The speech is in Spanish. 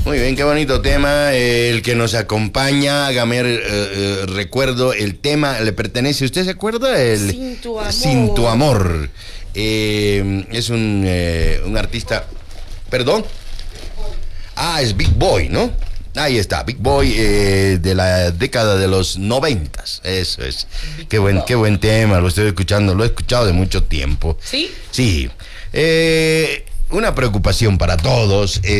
Muy bien, qué bonito tema, el que nos acompaña. Hágame recuerdo, el tema le pertenece, ¿usted se acuerda? Sin tu amor. Sin tu amor. Es un artista, perdón. Ah, es Big Boy, ¿no? Ahí está, Big Boy de la década de los 90. Eso es. Qué buen tema, lo estoy escuchando, lo he escuchado de mucho tiempo. ¿Sí? Sí. Una preocupación para todos.